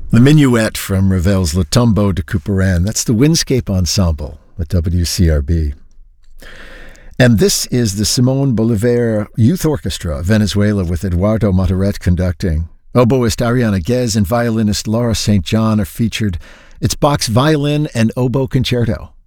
The Minuet from Ravel's Le Tombeau de Couperin. That's the Windscape Ensemble at WCRB. And this is the Simon Bolivar Youth Orchestra of Venezuela with Eduardo Motoret conducting. Oboist Ariana Guez and violinist Laura St. John are featured. It's Bach's Violin and Oboe Concerto.